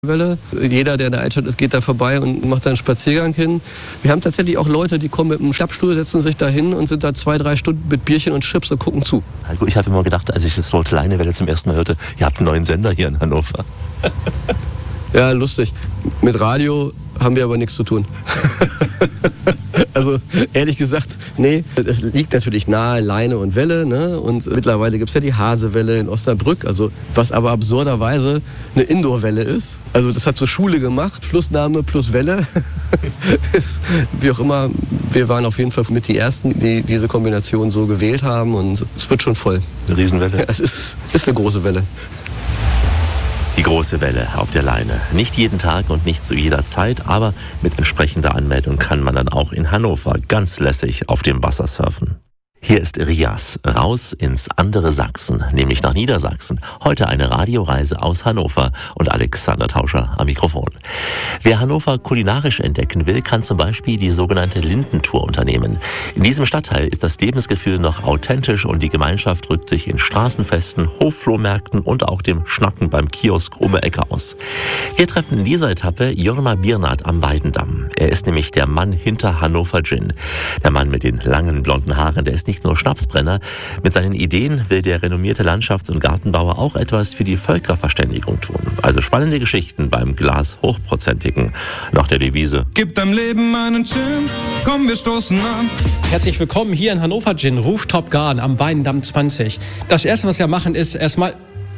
Welle. Jeder, der in der Altstadt ist, geht da vorbei und macht da einen Spaziergang hin. Wir haben tatsächlich auch Leute, die kommen mit einem Klappstuhl, setzen sich da hin und sind da 2-3 Stunden mit Bierchen und Chips und gucken zu. Ich habe immer gedacht, als ich das Wort Leinewelle zum ersten Mal hörte, ihr habt einen neuen Sender hier in Hannover. Ja, lustig. Mit Radio haben wir aber nichts zu tun. Also ehrlich gesagt, nee, es liegt natürlich nahe Leine und Welle, ne? Und mittlerweile gibt es ja die Hasewelle in Osnabrück, also was aber absurderweise eine Indoor-Welle ist. Also das hat so Schule gemacht, Flussnahme plus Welle. Wie auch immer, wir waren auf jeden Fall mit die Ersten, die diese Kombination so gewählt haben und es wird schon voll. Eine Riesenwelle? Ja, es ist eine große Welle. Die große Welle auf der Leine. Nicht jeden Tag und nicht zu jeder Zeit, aber mit entsprechender Anmeldung kann man dann auch in Hannover ganz lässig auf dem Wasser surfen. Hier ist Rias, raus ins andere Sachsen, nämlich nach Niedersachsen. Heute eine Radioreise aus Hannover und Alexander Tauscher am Mikrofon. Wer Hannover kulinarisch entdecken will, kann zum Beispiel die sogenannte Lindentour unternehmen. In diesem Stadtteil ist das Lebensgefühl noch authentisch und die Gemeinschaft drückt sich in Straßenfesten, Hofflohmärkten und auch dem Schnacken beim Kiosk um die Ecke aus. Wir treffen in dieser Etappe Jorma Biernat am Weidendamm. Er ist nämlich der Mann hinter Hannover Gin. Der Mann mit den langen blonden Haaren, der ist nicht nur Schnapsbrenner. Mit seinen Ideen will der renommierte Landschafts- und Gartenbauer auch etwas für die Völkerverständigung tun. Also spannende Geschichten beim Glas Hochprozentigen. Nach der Devise: Gib deinem Leben einen Gin, komm, wir stoßen an. Herzlich willkommen hier in Hannover Gin, Rooftop Garden am Weidendamm 20. Das erste, was wir machen, ist erstmal...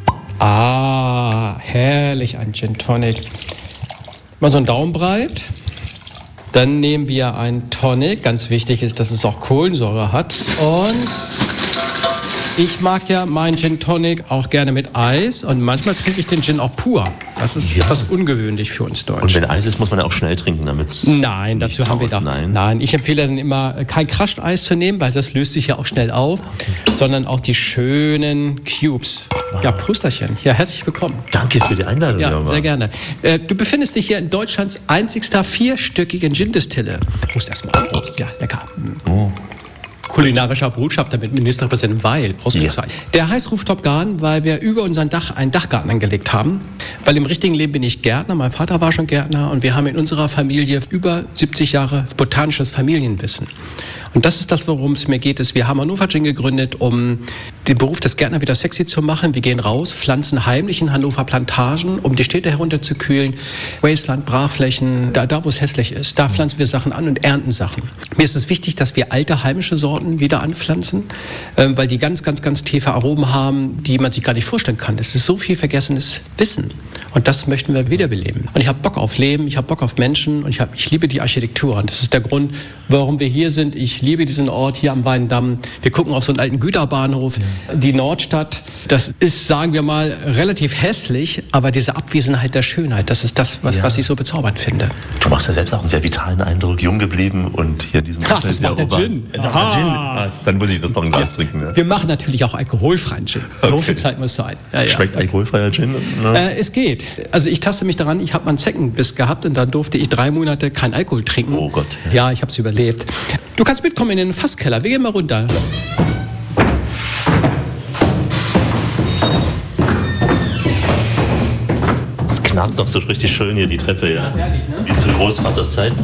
herrlich, ein Gin Tonic. Mal so einen Daumen breit. Dann nehmen wir einen Tonic. Ganz wichtig ist, dass es auch Kohlensäure hat. Und ich mag ja meinen Gin Tonic auch gerne mit Eis. Und manchmal trinke ich den Gin auch pur. Das ist etwas ungewöhnlich für uns Deutsche. Und wenn Eis ist, muss man ja auch schnell trinken, damit... Nein, dazu haben wir da... Nein, ich empfehle dann immer, kein Crushed Eis zu nehmen, weil das löst sich ja auch schnell auf. Okay. Sondern auch die schönen Cubes. Ja, Prösterchen. Ja, herzlich willkommen. Danke für die Einladung. Ja, sehr gerne. Du befindest dich hier in Deutschlands einzigster vierstückigen Gin-Distille. Prost erstmal. Prost. Ja, lecker. Oh. Kulinarischer Botschafter mit Ministerpräsident Weil ausgezeichnet. Ja. Der heißt Rooftop Garden, weil wir über unseren Dach einen Dachgarten angelegt haben. Weil im richtigen Leben bin ich Gärtner, mein Vater war schon Gärtner und wir haben in unserer Familie über 70 Jahre botanisches Familienwissen. Und das ist das, worum es mir geht. Wir haben Hannover Gin gegründet, um den Beruf des Gärtners wieder sexy zu machen. Wir gehen raus, pflanzen heimlich in Hannover Plantagen, um die Städte herunterzukühlen. Wasteland, Brachflächen, da wo es hässlich ist, da pflanzen wir Sachen an und ernten Sachen. Mir ist es wichtig, dass wir alte heimische Sorten wieder anpflanzen, weil die ganz, ganz, ganz tiefe Aromen haben, die man sich gar nicht vorstellen kann. Es ist so viel vergessenes Wissen. Und das möchten wir wiederbeleben. Und ich habe Bock auf Leben, ich habe Bock auf Menschen und ich liebe die Architektur. Und das ist der Grund, warum wir hier sind. Ich liebe diesen Ort hier am Weidendamm. Wir gucken auf so einen alten Güterbahnhof. Die Nordstadt, das ist, sagen wir mal, relativ hässlich, aber diese Abwesenheit der Schönheit, das ist das, was ich so bezaubernd finde. Du machst ja selbst auch einen sehr vitalen Eindruck, jung geblieben und hier diesen... das macht der Gin. Dann muss ich das noch ein Glas trinken. Ja. Wir machen natürlich auch alkoholfreien Gin. So viel Zeit muss sein. Ja. Schmeckt alkoholfreier Gin? Es geht. Also ich taste mich daran, ich habe mal einen Zeckenbiss gehabt und dann durfte ich 3 Monate kein Alkohol trinken. Oh Gott. Ja, ich habe es überlebt. Du kannst mitkommen in den Fasskeller. Wir gehen mal runter. Es knarrt doch so richtig schön hier die Treppe, ja. Herrlich, ne? Wie zu Großvaters Zeit.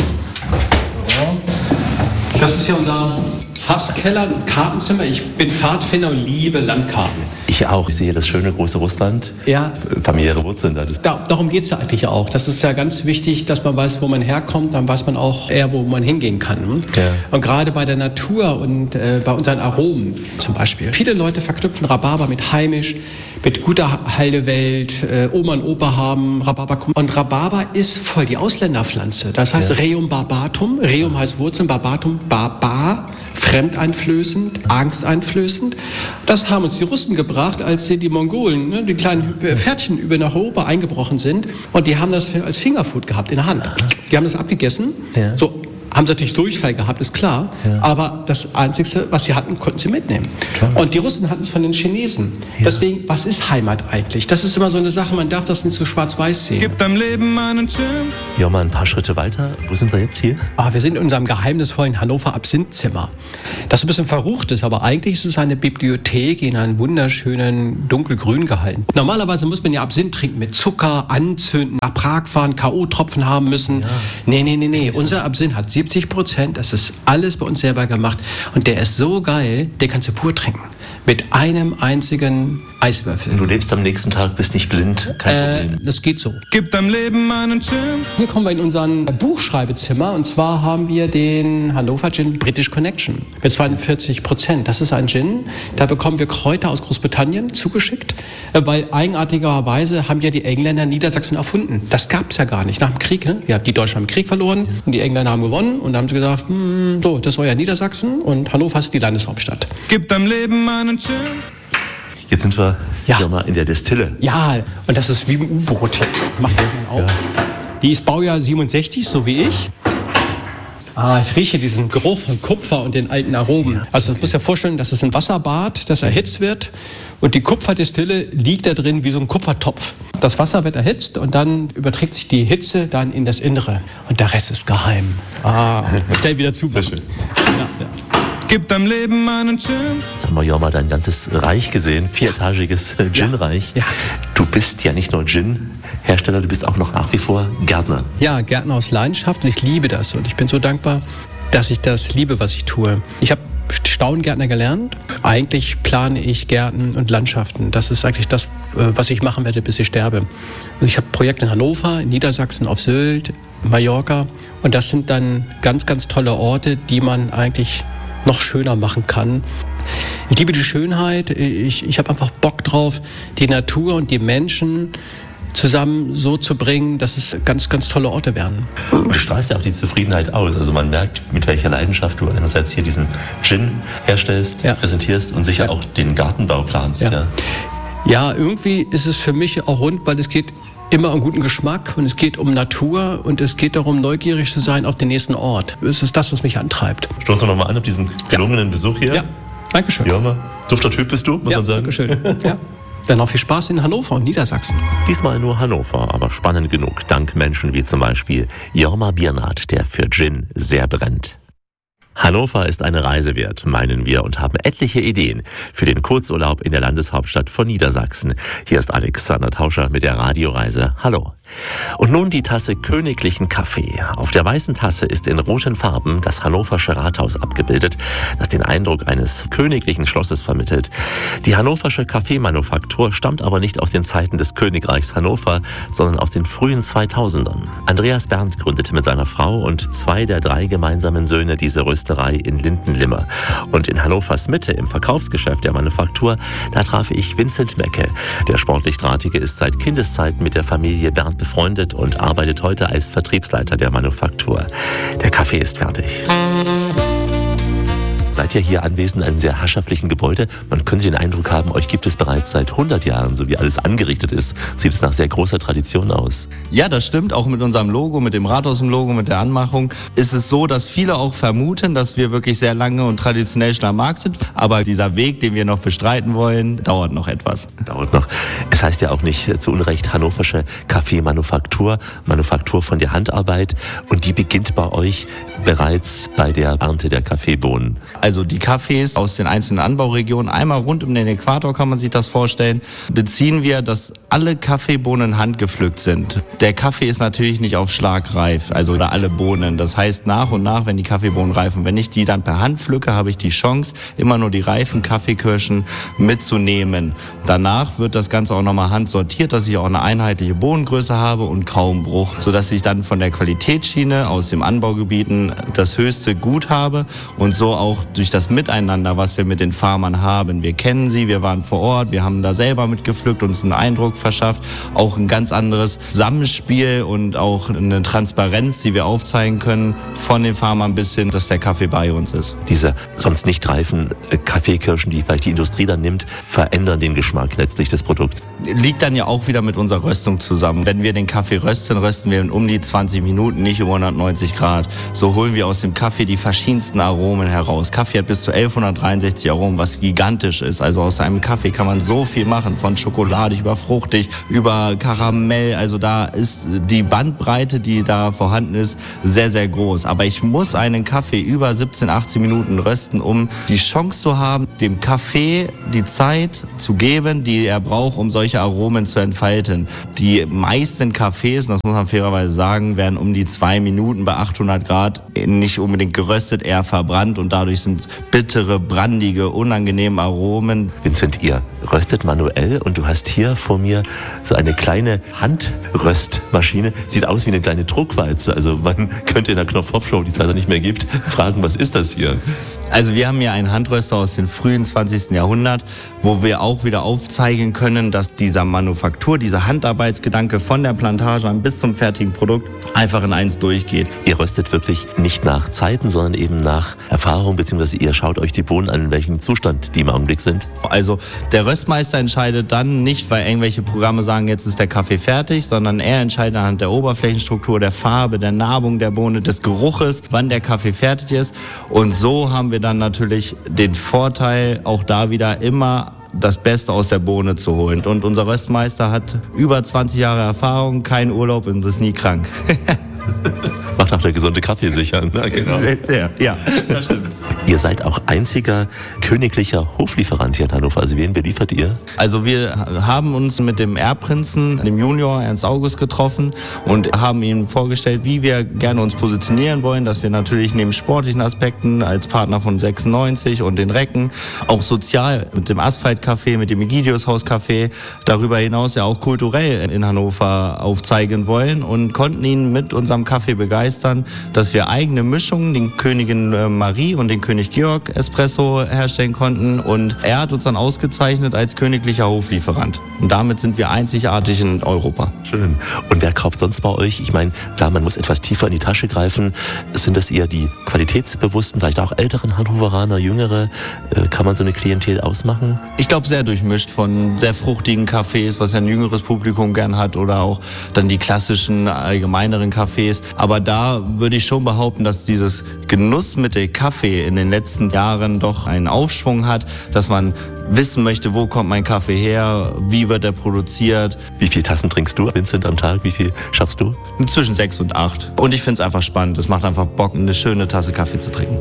Das ist ja unser Fasskeller, ein Kartenzimmer. Ich bin Pfadfinder und liebe Landkarten. Ich auch. Ich sehe das schöne große Russland. Ja. Familiäre Wurzeln da. Darum geht es ja eigentlich auch. Das ist ja ganz wichtig, dass man weiß, wo man herkommt. Dann weiß man auch eher, wo man hingehen kann. Ja. Und gerade bei der Natur und bei unseren Aromen zum Beispiel. Viele Leute verknüpfen Rhabarber mit heimisch, mit guter Heilewelt. Oma und Opa haben Rhabarber. Und Rhabarber ist voll die Ausländerpflanze. Das heißt Reum barbatum. Reum heißt Wurzeln, barbatum, barbar. Fremdeinflößend, angsteinflößend. Das haben uns die Russen gebracht, als die Mongolen, die kleinen Pferdchen über nach Europa eingebrochen sind. Und die haben das als Fingerfood gehabt in der Hand. Die haben das abgegessen. Ja. So, haben sie natürlich Durchfall gehabt, ist klar. Ja. Aber das Einzige, was sie hatten, konnten sie mitnehmen. Klar. Und die Russen hatten es von den Chinesen. Ja. Deswegen, was ist Heimat eigentlich? Das ist immer so eine Sache, man darf das nicht so schwarz-weiß sehen. Gib deinem Leben einen Schirm. Ja, mal ein paar Schritte weiter. Wo sind wir jetzt hier? Wir sind in unserem geheimnisvollen Hannover Absinthzimmer. Das ein bisschen verrucht ist, aber eigentlich ist es eine Bibliothek in einem wunderschönen dunkelgrün gehalten. Normalerweise muss man ja Absinth trinken mit Zucker, anzünden, nach Prag fahren, K.O.-Tropfen haben müssen. Ja. Nee. Unser Absinth hat 70%. Das ist alles bei uns selber gemacht. Und der ist so geil, den kannst du pur trinken. Mit einem einzigen Eiswürfel. Du lebst am nächsten Tag, bist nicht blind, kein Problem. Das geht so. Gib deinem Leben einen Schirm. Hier kommen wir in unser Buchschreibezimmer und zwar haben wir den Hannover Gin British Connection mit 42%. Das ist ein Gin, da bekommen wir Kräuter aus Großbritannien zugeschickt, weil eigenartigerweise haben ja die Engländer Niedersachsen erfunden. Das gab es ja gar nicht nach dem Krieg. Ne? Ja, die Deutschen haben den Krieg verloren und die Engländer haben gewonnen und dann haben sie gesagt, so, das soll ja Niedersachsen und Hannover ist die Landeshauptstadt. Gib deinem Leben einen Schirm. Jetzt sind wir hier mal in der Destille. Ja, und das ist wie ein U-Boot. Macht man auch. Ja. Die ist Baujahr 67, so wie ich. Ich rieche diesen Geruch von Kupfer und den alten Aromen. Also ich muss dir vorstellen, das ist ein Wasserbad, das erhitzt wird. Und die Kupferdestille liegt da drin wie so ein Kupfertopf. Das Wasser wird erhitzt und dann überträgt sich die Hitze dann in das Innere. Und der Rest ist geheim. Schnell wieder zu. Sehr schön. Ja. Gib deinem Leben einen Schirm. Jetzt haben wir ja mal dein ganzes Reich gesehen, vieretagiges Gin-Reich. Ja. Du bist ja nicht nur Gin-Hersteller, du bist auch noch nach wie vor Gärtner. Ja, Gärtner aus Leidenschaft und ich liebe das. Und ich bin so dankbar, dass ich das liebe, was ich tue. Ich habe Staudengärtner gelernt. Eigentlich plane ich Gärten und Landschaften. Das ist eigentlich das, was ich machen werde, bis ich sterbe. Und ich habe Projekte in Hannover, in Niedersachsen, auf Sylt, Mallorca. Und das sind dann ganz, ganz tolle Orte, die man eigentlich noch schöner machen kann. Ich liebe die Schönheit. Ich habe einfach Bock drauf, die Natur und die Menschen zusammen so zu bringen, dass es ganz, ganz tolle Orte werden. Du strahlst ja auch die Zufriedenheit aus. Also man merkt, mit welcher Leidenschaft du einerseits hier diesen Gin herstellst, präsentierst und sicher auch den Gartenbau planst. Ja, irgendwie ist es für mich auch rund, weil es geht immer um guten Geschmack und es geht um Natur und es geht darum, neugierig zu sein auf den nächsten Ort. Es ist das, was mich antreibt. Stoßen wir nochmal an auf diesen gelungenen Besuch hier. Ja, danke schön. Ja, dufter Typ bist du, muss man sagen. Danke schön. Ja. Dann noch viel Spaß in Hannover und Niedersachsen. Diesmal nur Hannover, aber spannend genug, dank Menschen wie zum Beispiel Jorma Biernat, der für Gin sehr brennt. Hannover ist eine Reise wert, meinen wir, und haben etliche Ideen für den Kurzurlaub in der Landeshauptstadt von Niedersachsen. Hier ist Alexander Tauscher mit der Radioreise. Hallo. Und nun die Tasse königlichen Kaffee. Auf der weißen Tasse ist in roten Farben das Hannoversche Rathaus abgebildet, das den Eindruck eines königlichen Schlosses vermittelt. Die Hannoversche Kaffeemanufaktur stammt aber nicht aus den Zeiten des Königreichs Hannover, sondern aus den frühen 2000ern. Andreas Berndt gründete mit seiner Frau und 2 der 3 gemeinsamen Söhne diese Rösterei in Lindenlimmer. Und in Hannovers Mitte, im Verkaufsgeschäft der Manufaktur, da traf ich Vincent Mecke. Der sportlich Drahtige ist seit Kindeszeiten mit der Familie Berndt befreundet und arbeitet heute als Vertriebsleiter der Manufaktur. Der Kaffee ist fertig. Seid ihr hier anwesend in einem sehr herrschaftlichen Gebäude? Man könnte den Eindruck haben, euch gibt es bereits seit 100 Jahren, so wie alles angerichtet ist. Sieht es nach sehr großer Tradition aus. Ja, das stimmt. Auch mit unserem Logo, mit dem Rathaus im Logo, mit der Anmachung ist es so, dass viele auch vermuten, dass wir wirklich sehr lange und traditionell schon am Markt sind. Aber dieser Weg, den wir noch bestreiten wollen, dauert noch etwas. Dauert noch. Es heißt ja auch nicht zu Unrecht Hannoversche Kaffeemanufaktur, Manufaktur von der Handarbeit. Und die beginnt bei euch bereits bei der Ernte der Kaffeebohnen. Also die Kaffees aus den einzelnen Anbauregionen, einmal rund um den Äquator kann man sich das vorstellen, beziehen wir, dass alle Kaffeebohnen handgepflückt sind. Der Kaffee ist natürlich nicht auf Schlag reif, also oder alle Bohnen. Das heißt, nach und nach, wenn die Kaffeebohnen reifen, wenn ich die dann per Hand pflücke, habe ich die Chance, immer nur die reifen Kaffeekirschen mitzunehmen. Danach wird das Ganze auch nochmal handsortiert, dass ich auch eine einheitliche Bohnengröße habe und kaum Bruch, sodass ich dann von der Qualitätsschiene aus den Anbaugebieten das höchste Gut habe und so auch durch das Miteinander, was wir mit den Farmern haben. Wir kennen sie, wir waren vor Ort, wir haben da selber mitgepflückt, uns einen Eindruck verschafft, auch ein ganz anderes Zusammenspiel und auch eine Transparenz, die wir aufzeigen können, von den Farmern bis hin, dass der Kaffee bei uns ist. Diese sonst nicht reifen Kaffeekirschen, die vielleicht die Industrie dann nimmt, verändern den Geschmack letztlich des Produkts. liegt dann ja auch wieder mit unserer Röstung zusammen. Wenn wir den Kaffee rösten wir in um die 20 Minuten, nicht über 190 Grad. So holen wir aus dem Kaffee die verschiedensten Aromen heraus. Kaffee hat bis zu 1163 Aromen, was gigantisch ist. Also aus einem Kaffee kann man so viel machen, von schokoladig über fruchtig, über Karamell. Also da ist die Bandbreite, die da vorhanden ist, sehr, sehr groß. Aber ich muss einen Kaffee über 17, 18 Minuten rösten, um die Chance zu haben, dem Kaffee die Zeit zu geben, die er braucht, um solche Aromen zu entfalten. Die meisten Kaffees, das muss man fairerweise sagen, werden um die 2 Minuten bei 800 Grad nicht unbedingt geröstet, eher verbrannt und dadurch sind bittere, brandige, unangenehme Aromen. Vincent, ihr röstet manuell und du hast hier vor mir so eine kleine Handröstmaschine. Sieht aus wie eine kleine Druckwalze. Also man könnte in der Knopf-Hop-Show, die es leider nicht mehr gibt, fragen, was ist das hier? Also wir haben hier einen Handröster aus dem frühen 20. Jahrhundert, wo wir auch wieder aufzeigen können, dass dieser Manufaktur, dieser Handarbeitsgedanke von der Plantage an bis zum fertigen Produkt einfach in eins durchgeht. Ihr röstet wirklich nicht nach Zeiten, sondern eben nach Erfahrung, beziehungsweise ihr schaut euch die Bohnen an, in welchem Zustand die im Augenblick sind. Also der Röstmeister entscheidet dann nicht, weil irgendwelche Programme sagen, jetzt ist der Kaffee fertig, sondern er entscheidet anhand der Oberflächenstruktur, der Farbe, der Narbung der Bohne, des Geruches, wann der Kaffee fertig ist. Und so haben wir dann natürlich den Vorteil, auch da wieder immer das Beste aus der Bohne zu holen. Und unser Röstmeister hat über 20 Jahre Erfahrung, keinen Urlaub und ist nie krank. Macht auch der gesunde Kaffee sicher. Na, genau. Ja, das stimmt. Ihr seid auch einziger königlicher Hoflieferant hier in Hannover. Also wen beliefert ihr? Also wir haben uns mit dem Erbprinzen, dem Junior Ernst August, getroffen und haben ihm vorgestellt, wie wir gerne uns positionieren wollen, dass wir natürlich neben sportlichen Aspekten als Partner von 96 und den Recken auch sozial mit dem Asphalt-Café, mit dem Egidius-Haus-Café, darüber hinaus ja auch kulturell in Hannover aufzeigen wollen und konnten ihn mit unserem Kaffee begeistern, dass wir eigene Mischungen, den Königin Marie und den König Georg Espresso herstellen konnten und er hat uns dann ausgezeichnet als königlicher Hoflieferant. Und damit sind wir einzigartig in Europa. Schön. Und wer kauft sonst bei euch? Ich meine, klar, man muss etwas tiefer in die Tasche greifen. Sind das eher die qualitätsbewussten, vielleicht auch älteren Hannoveraner, jüngere? Kann man so eine Klientel ausmachen? Ich glaube, sehr durchmischt von sehr fruchtigen Cafés, was ja ein jüngeres Publikum gern hat, oder auch dann die klassischen, allgemeineren Cafés. Aber da würde ich schon behaupten, dass dieses Genussmittel Kaffee in den letzten Jahren doch einen Aufschwung hat, dass man wissen möchte, wo kommt mein Kaffee her, wie wird er produziert. Wie viele Tassen trinkst du, Vincent, am Tag? Wie viel schaffst du? Zwischen 6 und 8. Und ich finde es einfach spannend. Es macht einfach Bock, eine schöne Tasse Kaffee zu trinken.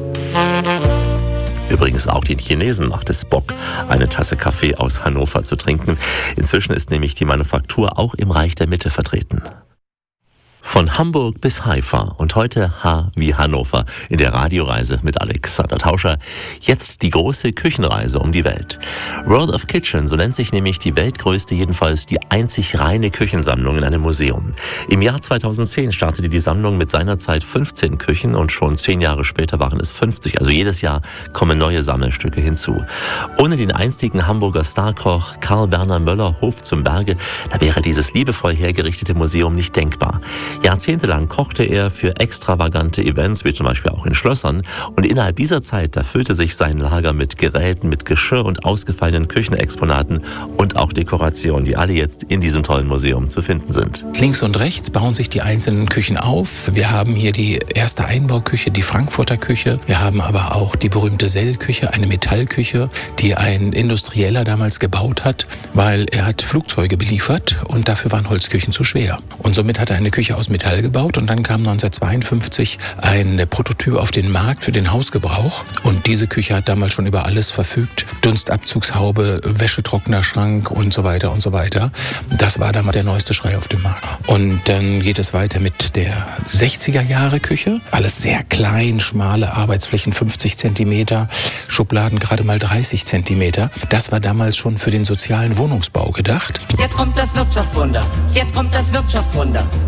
Übrigens auch den Chinesen macht es Bock, eine Tasse Kaffee aus Hannover zu trinken. Inzwischen ist nämlich die Manufaktur auch im Reich der Mitte vertreten. Von Hamburg bis Haifa und heute H wie Hannover in der Radioreise mit Alexander Tauscher. Jetzt die große Küchenreise um die Welt. World of Kitchen, so nennt sich nämlich die weltgrößte, jedenfalls die einzig reine Küchensammlung in einem Museum. Im Jahr 2010 startete die Sammlung mit seinerzeit 15 Küchen und schon 10 Jahre später waren es 50. Also jedes Jahr kommen neue Sammelstücke hinzu. Ohne den einstigen Hamburger Starkoch Karl Werner Möller Hof zum Berge, da wäre dieses liebevoll hergerichtete Museum nicht denkbar. Jahrzehntelang kochte er für extravagante Events, wie zum Beispiel auch in Schlössern. Und innerhalb dieser Zeit, da füllte sich sein Lager mit Geräten, mit Geschirr und ausgefallenen Küchenexponaten und auch Dekorationen, die alle jetzt in diesem tollen Museum zu finden sind. Links und rechts bauen sich die einzelnen Küchen auf. Wir haben hier die erste Einbauküche, die Frankfurter Küche. Wir haben aber auch die berühmte Sellküche, eine Metallküche, die ein Industrieller damals gebaut hat, weil er hat Flugzeuge beliefert und dafür waren Holzküchen zu schwer. Und somit hat er eine Küche aus Metall gebaut und dann kam 1952 ein Prototyp auf den Markt für den Hausgebrauch und diese Küche hat damals schon über alles verfügt. Dunstabzugshaube, Wäschetrocknerschrank und so weiter und so weiter. Das war damals der neueste Schrei auf dem Markt. Und dann geht es weiter mit der 60er Jahre Küche. Alles sehr klein, schmale Arbeitsflächen, 50 Zentimeter, Schubladen gerade mal 30 Zentimeter. Das war damals schon für den sozialen Wohnungsbau gedacht. Jetzt kommt das Wirtschaftswunder, jetzt kommt das Wirtschaftswunder. Jetzt gibt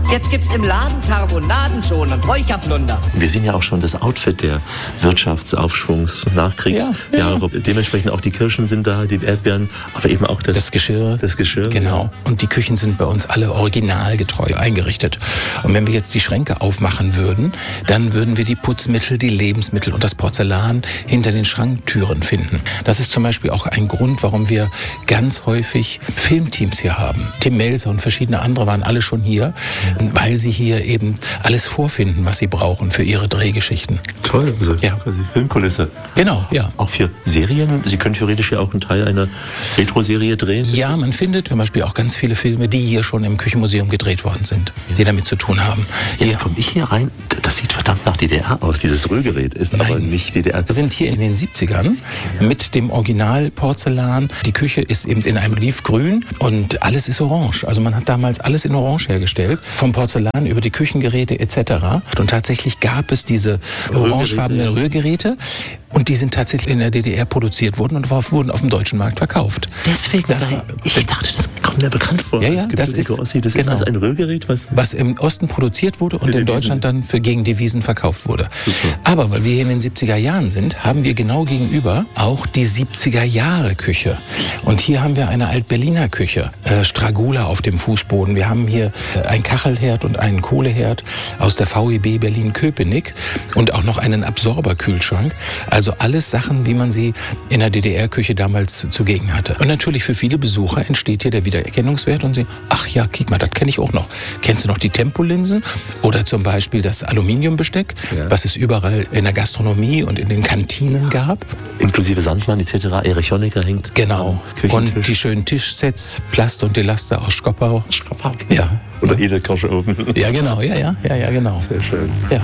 Gibt's im Laden Carbonaden schon und Räucherflunder. Wir sehen ja auch schon das Outfit der Wirtschaftsaufschwungs- und Nachkriegsjahre. Dementsprechend auch die Kirschen sind da, die Erdbeeren, aber eben auch das Geschirr. Das Geschirr. Genau. Und die Küchen sind bei uns alle originalgetreu eingerichtet. Und wenn wir jetzt die Schränke aufmachen würden, dann würden wir die Putzmittel, die Lebensmittel und das Porzellan hinter den Schranktüren finden. Das ist zum Beispiel auch ein Grund, warum wir ganz häufig Filmteams hier haben. Tim Melzer und verschiedene andere waren alle schon hier, weil sie hier eben alles vorfinden, was sie brauchen für ihre Drehgeschichten. Toll, also quasi Filmkulisse. Genau, ja. Auch für Serien? Sie können theoretisch ja auch einen Teil einer Retro-Serie drehen? Ja, man findet zum Beispiel auch ganz viele Filme, die hier schon im Küchenmuseum gedreht worden sind, die damit zu tun haben. Jetzt komme ich hier rein, das sieht verdammt nach DDR aus. Dieses Rührgerät ist aber nicht DDR. Wir sind hier in den 70ern mit dem Originalporzellan. Die Küche ist eben in einem Olivgrün und alles ist orange. Also man hat damals alles in Orange hergestellt, vom Porzellan über die Küchengeräte etc. Und tatsächlich gab es diese orangefarbenen Rührgeräte und die sind tatsächlich in der DDR produziert worden und wurden auf dem deutschen Markt verkauft. Deswegen, ich dachte, das kommt mir bekannt vor. Ja, das ist also ein Rührgerät, was im Osten produziert wurde und in Deutschland dann gegen Devisen verkauft wurde. Super. Aber weil wir hier in den 70er Jahren sind, haben wir genau gegenüber auch die 70er Jahre Küche. Und hier haben wir eine Alt-Berliner Küche, Stragula auf dem Fußboden. Wir haben hier ein Kachelherd und einen Kohleherd aus der VEB Berlin-Köpenick und auch noch einen Absorberkühlschrank. Also alles Sachen, wie man sie in der DDR-Küche damals zugegen hatte. Und natürlich für viele Besucher entsteht hier der Wiedererkennungswert und sie, ach ja, guck mal, das kenne ich auch noch. Kennst du noch die Tempolinsen oder zum Beispiel das Aluminiumbesteck, was es überall in der Gastronomie und in den Kantinen gab? Inklusive Sandmann etc., Erich Honecker hängt. Genau. Und die schönen Tischsets, Plast und Elaster aus Schkopau. Ja. Oder Edelkirsche oben. Ja, genau, ja, genau. Sehr schön. Ja.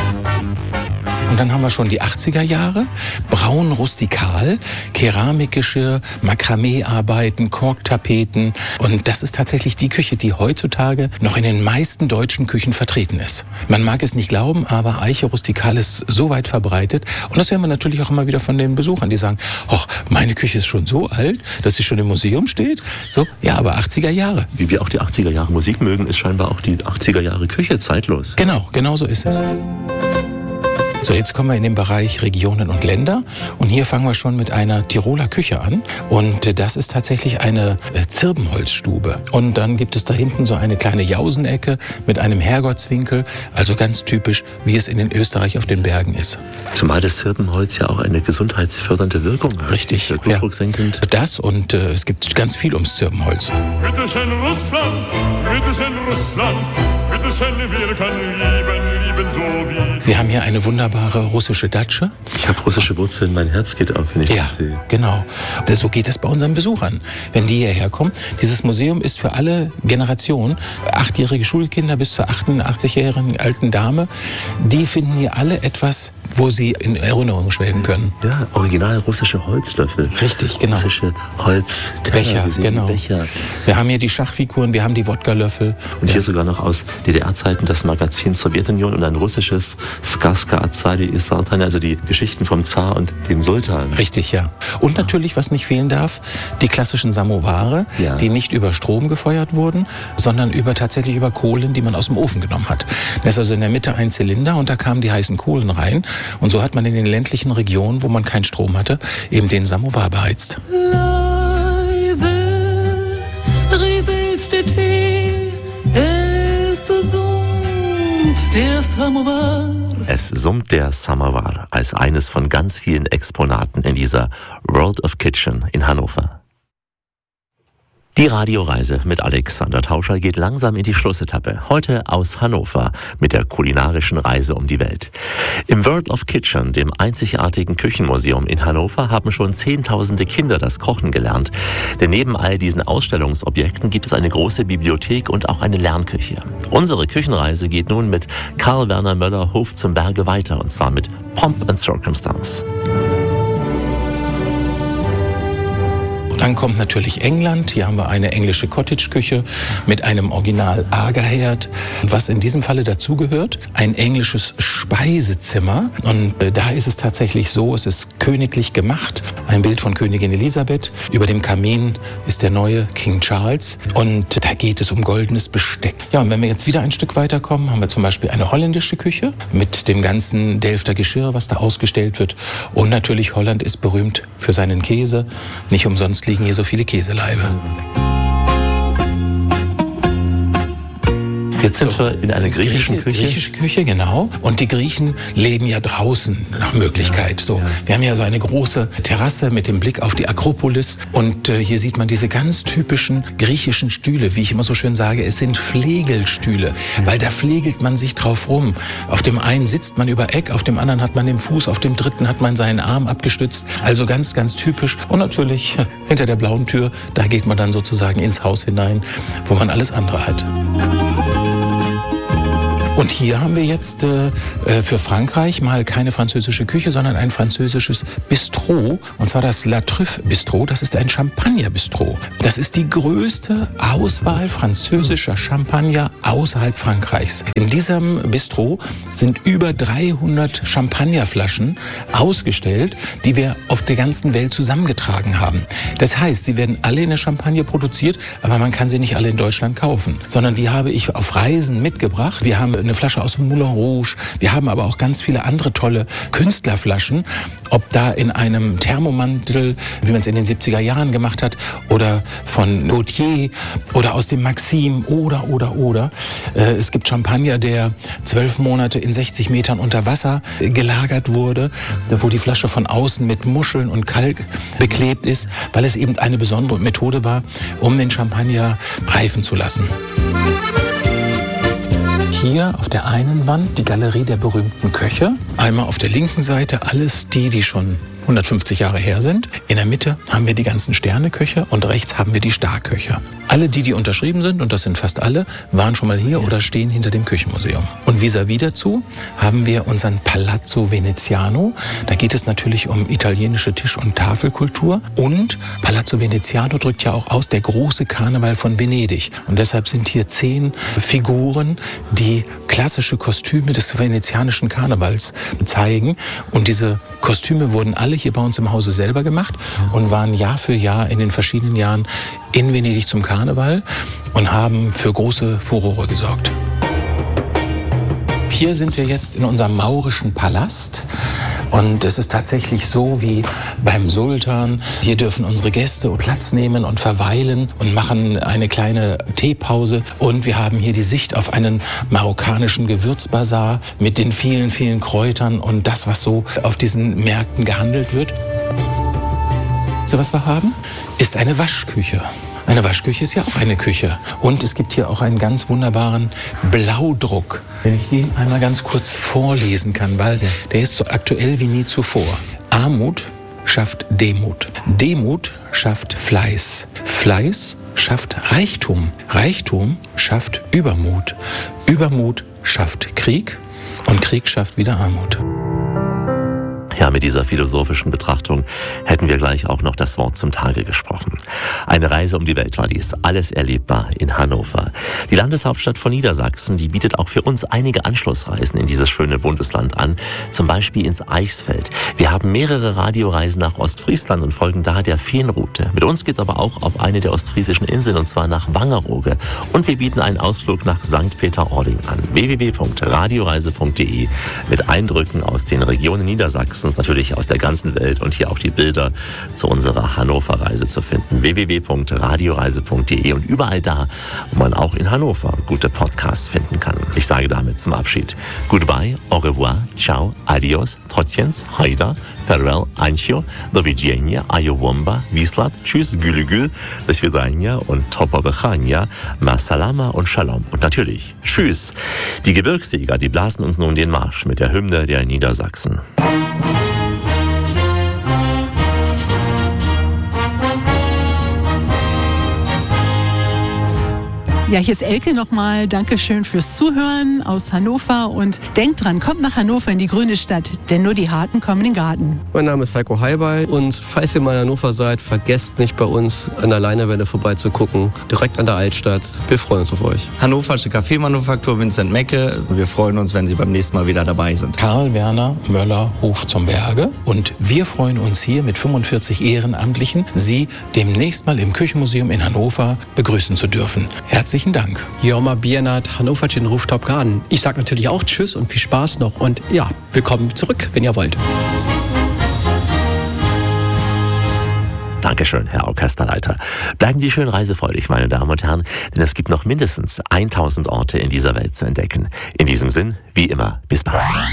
Und dann haben wir schon die 80er Jahre, braun rustikal, Keramikgeschirr, Makramee-Arbeiten, Korktapeten. Und das ist tatsächlich die Küche, die heutzutage noch in den meisten deutschen Küchen vertreten ist. Man mag es nicht glauben, aber Eiche rustikal ist so weit verbreitet. Und das hören wir natürlich auch immer wieder von den Besuchern, die sagen, ach, meine Küche ist schon so alt, dass sie schon im Museum steht. So, ja, aber 80er Jahre. Wie wir auch die 80er Jahre Musik mögen, ist scheinbar auch die 80er Jahre Küche zeitlos. Genau so ist es. So, jetzt kommen wir in den Bereich Regionen und Länder und hier fangen wir schon mit einer Tiroler Küche an und das ist tatsächlich eine Zirbenholzstube und dann gibt es da hinten so eine kleine Jausenecke mit einem Herrgottswinkel, also ganz typisch, wie es in Österreich auf den Bergen ist. Zumal das Zirbenholz ja auch eine gesundheitsfördernde Wirkung hat. Richtig, blutdrucksenkend. Ja. Das und es gibt ganz viel ums Zirbenholz. Bitteschön Russland, bitteschön Russland, bitteschön, wir können lieben so wie... Wir haben hier eine wunderbare russische Datsche. Ich habe russische Wurzeln, mein Herz geht auf, wenn ich das sehe. Genau. So geht es bei unseren Besuchern, wenn die hierher kommen. Dieses Museum ist für alle Generationen, 8-jährige Schulkinder bis zur 88-jährigen alten Dame, die finden hier alle etwas, wo sie in Erinnerung schwelgen können. Ja, original russische Holzlöffel. Richtig, genau. Russische Holzteller. Becher. Wir haben hier die Schachfiguren, wir haben die Wodka-Löffel. Und hier sogar noch aus DDR-Zeiten das Magazin Sowjetunion und ein russisches Skaska Azadi Isartan, also die Geschichten vom Zar und dem Sultan. Richtig, ja. Und natürlich, was nicht fehlen darf, die klassischen Samoware, die nicht über Strom gefeuert wurden, sondern tatsächlich über Kohlen, die man aus dem Ofen genommen hat. Da ist also in der Mitte ein Zylinder und da kamen die heißen Kohlen rein. Und so hat man in den ländlichen Regionen, wo man keinen Strom hatte, eben den Samowar beheizt. Leise rieselt der Tee, es summt der Samowar. Es summt der Samowar als eines von ganz vielen Exponaten in dieser World of Kitchen in Hannover. Die Radioreise mit Alexander Tauscher geht langsam in die Schlussetappe. Heute aus Hannover mit der kulinarischen Reise um die Welt. Im World of Kitchen, dem einzigartigen Küchenmuseum in Hannover, haben schon Zehntausende Kinder das Kochen gelernt. Denn neben all diesen Ausstellungsobjekten gibt es eine große Bibliothek und auch eine Lernküche. Unsere Küchenreise geht nun mit Karl Werner Möller Hof zum Berge weiter, und zwar mit Pomp and Circumstance. Dann kommt natürlich England. Hier haben wir eine englische Cottage-Küche mit einem Original-Agerherd. Was in diesem Falle dazugehört, ein englisches Speisezimmer. Und da ist es tatsächlich so, es ist königlich gemacht. Ein Bild von Königin Elisabeth. Über dem Kamin ist der neue King Charles. Und da geht es um goldenes Besteck. Ja, und wenn wir jetzt wieder ein Stück weiterkommen, haben wir zum Beispiel eine holländische Küche mit dem ganzen Delfter Geschirr, was da ausgestellt wird. Und natürlich Holland ist berühmt für seinen Käse. Nicht umsonst liegen hier so viele Käselaibe. Jetzt sind wir in einer griechischen Küche. Griechische Küche, genau. Und die Griechen leben ja draußen nach Möglichkeit. So, wir haben ja so eine große Terrasse mit dem Blick auf die Akropolis. Und hier sieht man diese ganz typischen griechischen Stühle. Wie ich immer so schön sage, es sind Flegelstühle. Weil da flegelt man sich drauf rum. Auf dem einen sitzt man über Eck, auf dem anderen hat man den Fuß, auf dem dritten hat man seinen Arm abgestützt. Also ganz, ganz typisch. Und natürlich hinter der blauen Tür, da geht man dann sozusagen ins Haus hinein, wo man alles andere hat. Und hier haben wir jetzt für Frankreich mal keine französische Küche, sondern ein französisches Bistro. Und zwar das La Truffe Bistro. Das ist ein Champagner-Bistro. Das ist die größte Auswahl französischer Champagner außerhalb Frankreichs. In diesem Bistro sind über 300 Champagnerflaschen ausgestellt, die wir auf der ganzen Welt zusammengetragen haben. Das heißt, sie werden alle in der Champagne produziert, aber man kann sie nicht alle in Deutschland kaufen, sondern die habe ich auf Reisen mitgebracht. Wir haben eine Flasche aus dem Moulin Rouge. Wir haben aber auch ganz viele andere tolle Künstlerflaschen. Ob da in einem Thermomantel, wie man es in den 70er Jahren gemacht hat, oder von Gautier oder aus dem Maxim oder. Es gibt Champagner, der 12 Monate in 60 Metern unter Wasser gelagert wurde, wo die Flasche von außen mit Muscheln und Kalk beklebt ist, weil es eben eine besondere Methode war, um den Champagner reifen zu lassen. Hier auf der einen Wand die Galerie der berühmten Köche. Einmal auf der linken Seite alles die schon 150 Jahre her sind. In der Mitte haben wir die ganzen Sterneköche und rechts haben wir die Starköche. Alle die unterschrieben sind, und das sind fast alle, waren schon mal hier oder stehen hinter dem Küchenmuseum. Und vis-à-vis dazu haben wir unseren Palazzo Veneziano. Da geht es natürlich um italienische Tisch- und Tafelkultur. Und Palazzo Veneziano drückt ja auch aus der große Karneval von Venedig. Und deshalb sind hier 10 Figuren, die klassische Kostüme des venezianischen Karnevals zeigen. Und diese Kostüme wurden alle hier bei uns im Hause selber gemacht und waren Jahr für Jahr in den verschiedenen Jahren in Venedig zum Karneval und haben für große Furore gesorgt. Hier sind wir jetzt in unserem maurischen Palast und es ist tatsächlich so wie beim Sultan. Hier dürfen unsere Gäste Platz nehmen und verweilen und machen eine kleine Teepause. Und wir haben hier die Sicht auf einen marokkanischen Gewürzbazar mit den vielen, vielen Kräutern und das, was so auf diesen Märkten gehandelt wird. So, was wir haben, ist eine Waschküche. Eine Waschküche ist ja auch eine Küche. Und es gibt hier auch einen ganz wunderbaren Blaudruck. Wenn ich den einmal ganz kurz vorlesen kann, weil der ist so aktuell wie nie zuvor. Armut schafft Demut. Demut schafft Fleiß. Fleiß schafft Reichtum. Reichtum schafft Übermut. Übermut schafft Krieg. Und Krieg schafft wieder Armut. Ja, mit dieser philosophischen Betrachtung hätten wir gleich auch noch das Wort zum Tage gesprochen. Eine Reise um die Welt war dies, alles erlebbar in Hannover. Die Landeshauptstadt von Niedersachsen, die bietet auch für uns einige Anschlussreisen in dieses schöne Bundesland an, zum Beispiel ins Eichsfeld. Wir haben mehrere Radioreisen nach Ostfriesland und folgen da der Feenroute. Mit uns geht's aber auch auf eine der ostfriesischen Inseln, und zwar nach Wangerooge. Und wir bieten einen Ausflug nach St. Peter-Ording an. www.radioreise.de mit Eindrücken aus den Regionen Niedersachsens, natürlich aus der ganzen Welt, und hier auch die Bilder zu unserer Hannover-Reise zu finden. www.radioreise.de und überall da, wo man auch in Hannover gute Podcasts finden kann. Ich sage damit zum Abschied Goodbye, au revoir, ciao, adios, trotjens, hajda, farewell, ancio, do widzenia, ayowomba, wislat, tschüss, gülügül, do svidania und topobechania, masalama und shalom. Und natürlich tschüss. Die Gebirgstiger, die blasen uns nun den Marsch mit der Hymne der Niedersachsen. Ja, hier ist Elke nochmal. Dankeschön fürs Zuhören aus Hannover. Und denkt dran, kommt nach Hannover in die grüne Stadt, denn nur die Harten kommen in den Garten. Mein Name ist Heiko Heiberg und falls ihr mal in Hannover seid, vergesst nicht bei uns an der Leinewelle vorbeizugucken, direkt an der Altstadt. Wir freuen uns auf euch. Hannoversche Kaffeemanufaktur Vincent Mecke. Wir freuen uns, wenn Sie beim nächsten Mal wieder dabei sind. Karl Werner Möller, Hof zum Berge. Und wir freuen uns hier mit 45 Ehrenamtlichen, Sie demnächst mal im Küchenmuseum in Hannover begrüßen zu dürfen. Herzlichen Dank. Jorma Biernat, Hannoverschen Rooftop Garden. Ich sage natürlich auch Tschüss und viel Spaß noch. Und ja, willkommen zurück, wenn ihr wollt. Dankeschön, Herr Orchesterleiter. Bleiben Sie schön reisefreudig, meine Damen und Herren, denn es gibt noch mindestens 1000 Orte in dieser Welt zu entdecken. In diesem Sinn, wie immer, bis bald.